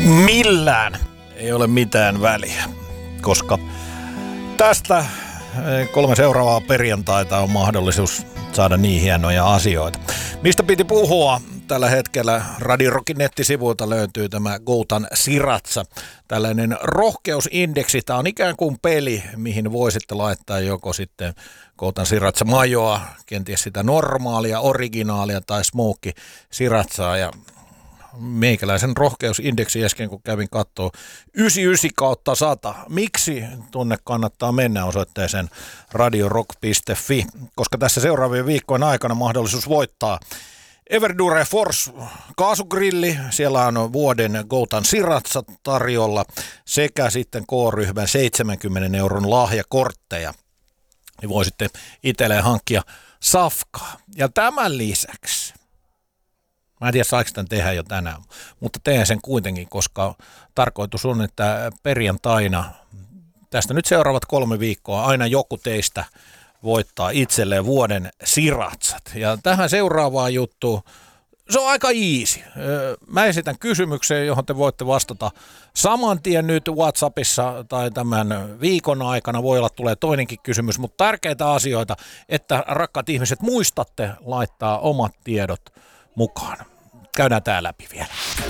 Millään ei ole mitään väliä, koska tästä 3 seuraavaa perjantaita on mahdollisuus saada niin hienoja asioita. Mistä piti puhua? Tällä hetkellä Radio Rockin nettisivuilta löytyy tämä Goutan Sriracha, tällainen rohkeusindeksi. Tämä on ikään kuin peli, mihin voisitte laittaa joko sitten Goutan Sriracha majoa, kenties sitä normaalia, originaalia tai smoke srirachaa. Ja meikäläisen rohkeusindeksi äsken, kun kävin kattoo 99/100. Miksi tunne kannattaa mennä osoitteeseen radiorock.fi? Koska tässä seuraavien viikkojen aikana mahdollisuus voittaa Everdure Force kaasugrilli, siellä on vuoden Goutan Sriracha tarjolla sekä sitten K-ryhmän 70 € lahjakortteja. Niin voisitte itselleen hankkia safkaa. Ja tämän lisäksi, mä en tiedä saiko tämän tehdä jo tänään, mutta teen sen kuitenkin, koska tarkoitus on, että perjantaina, tästä nyt seuraavat 3 viikkoa, aina joku teistä voittaa itselleen vuoden srirachat. Ja tähän seuraavaan juttuun, se on aika easy. Mä esitän kysymyksen, johon te voitte vastata saman tien nyt WhatsAppissa tai tämän viikon aikana. Voi olla, tulee toinenkin kysymys, mutta tärkeitä asioita, että rakkaat ihmiset muistatte laittaa omat tiedot mukaan. Käydään tää läpi vielä.